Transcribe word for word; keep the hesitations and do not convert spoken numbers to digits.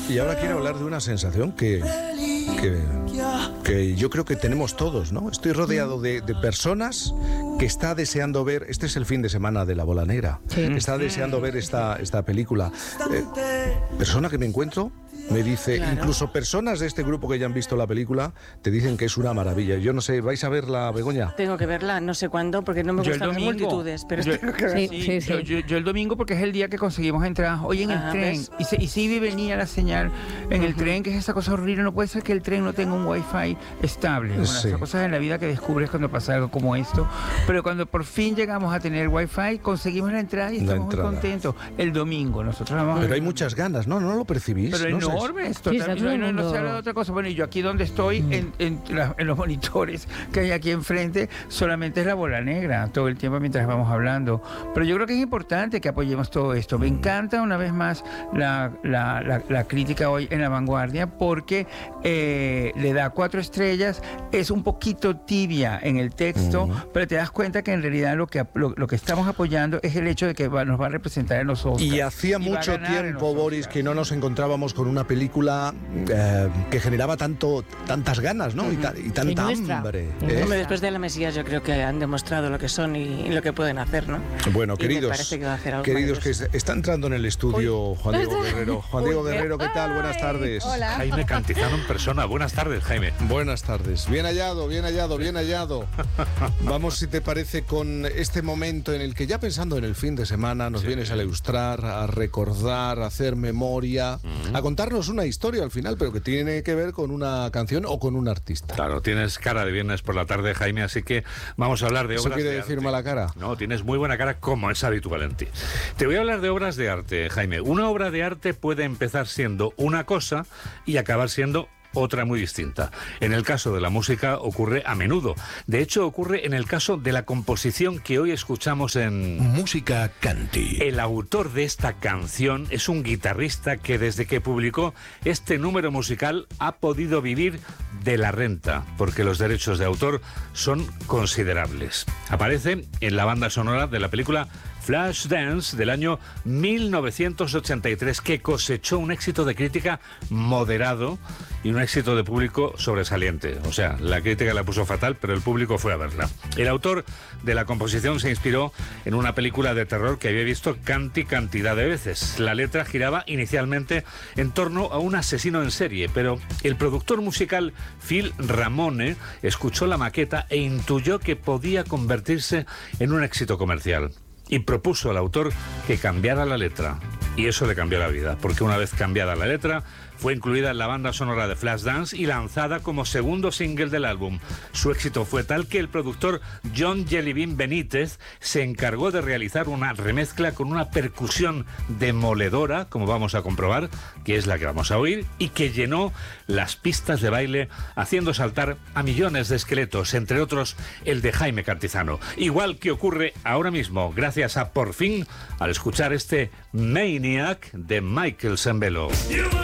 Y ahora quiero hablar de una sensación que, que, que yo creo que tenemos todos, ¿no? Estoy rodeado de, de personas que está deseando ver, este es el fin de semana de La Bola Negra, sí. está deseando ver esta, esta película. Eh, persona que me encuentro me dice, claro. incluso personas de este grupo que ya han visto la película te dicen que es una maravilla. Yo no sé, ¿vais a verla, Begoña? Tengo que verla, no sé cuándo, porque no me yo gustan las multitudes, pero yo, tengo que verla. Sí, sí, sí. Yo, yo, yo el domingo, porque es el día que conseguimos entrar hoy en ah, el tren, ¿ves? y, se, y sí venía la señal en uh-huh. el tren, que es esa cosa horrible. No puede ser que el tren no tenga un wifi estable. Bueno, sí. esas cosas en la vida que descubres cuando pasa algo como esto. Pero cuando por fin llegamos a tener wifi, conseguimos la entrada y estamos muy contentos. El domingo, nosotros vamos Pero a... hay muchas ganas, ¿no? ¿No lo percibís? Pero no enorme, es totalmente. No, no, no se habla de otra cosa. Bueno, y yo aquí donde estoy, mm. en, en, la, en los monitores que hay aquí enfrente, solamente es La Bola Negra, todo el tiempo mientras vamos hablando. Pero yo creo que es importante que apoyemos todo esto. Me encanta una vez más la, la, la, la crítica hoy en La Vanguardia, porque eh, le da cuatro estrellas, es un poquito tibia en el texto, mm. pero te das cuenta que en realidad lo que, lo, lo que estamos apoyando es el hecho de que va, nos va a representar en los Oscars. Y hacía y mucho tiempo, Boris, que no nos encontrábamos con una película Eh, que generaba tanto tantas ganas, ¿no? Uh-huh. y, ta, y tanta y hambre. ¿eh? Hombre, después de La Mesías yo creo que han demostrado lo que son y, y lo que pueden hacer, ¿no? Bueno, y queridos, que queridos que está entrando en el estudio Uy. Juan Diego Guerrero. Juan Diego Uy. Guerrero, ¿qué tal? Buenas tardes. Hola. Jaime Cantizano en persona. Buenas tardes, Jaime. Buenas tardes. Bien hallado, bien hallado, bien hallado. Vamos, si te parece, con este momento en el que ya pensando en el fin de semana nos sí. vienes a ilustrar, a recordar, a hacer memoria, uh-huh. a contarnos una historia al final, pero que tiene que ver con una canción o con un artista. Claro, tienes cara de viernes por la tarde, Jaime, así que vamos a hablar de ¿Eso obras quiere de decir arte. mala cara? No, tienes muy buena cara, como es habitual en ti. Te voy a hablar de obras de arte, Jaime. Una obra de arte puede empezar siendo una cosa y acabar siendo otra muy distinta. En el caso de la música ocurre a menudo. De hecho, ocurre en el caso de la composición que hoy escuchamos en Música Canti. El autor de esta canción es un guitarrista que desde que publicó este número musical ha podido vivir de la renta, porque los derechos de autor son considerables. Aparece en la banda sonora de la película Flashdance del año mil novecientos ochenta y tres, que cosechó un éxito de crítica moderado y un éxito de público sobresaliente. O sea, la crítica la puso fatal, pero el público fue a verla. El autor de la composición se inspiró en una película de terror que había visto canti cantidad de veces. La letra giraba inicialmente en torno a un asesino en serie, pero el productor musical Phil Ramone escuchó la maqueta e intuyó que podía convertirse en un éxito comercial. Y propuso al autor que cambiara la letra. Y eso le cambió la vida, porque una vez cambiada la letra, fue incluida en la banda sonora de Flashdance y lanzada como segundo single del álbum. Su éxito fue tal que el productor John Jellybean Benítez se encargó de realizar una remezcla con una percusión demoledora, como vamos a comprobar, que es la que vamos a oír, y que llenó las pistas de baile haciendo saltar a millones de esqueletos, entre otros el de Jaime Cantizano. Igual que ocurre ahora mismo, gracias a Por Fin, al escuchar este Maniac de Michael Sembello.